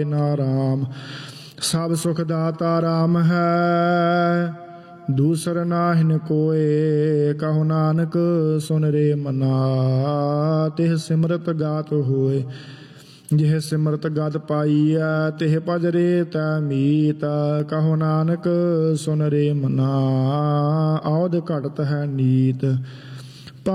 नाराम सब सुख दाता राम है, दूसर नाहिन कोय। कहो नानक सुन रे मना, तिह सिमरत गात होय। जिह सिमरत गद पाईया, तिह भज रे तै मीत। कहो नानक सुन रे मना, औध घटत है नीत।